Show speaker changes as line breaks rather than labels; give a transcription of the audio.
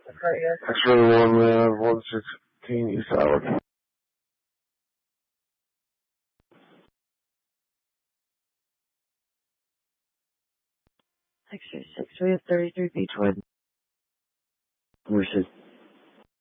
X-ray 116 East Howard.
X-ray 6, we have 33 Beechwood.
Where's it?